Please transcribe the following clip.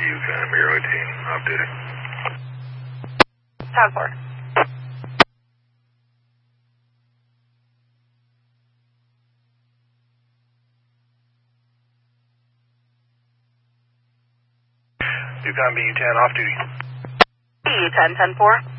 UConn, Bureau 18, off duty. Town 4. UConn, BU10, off duty. BU10, 10-4.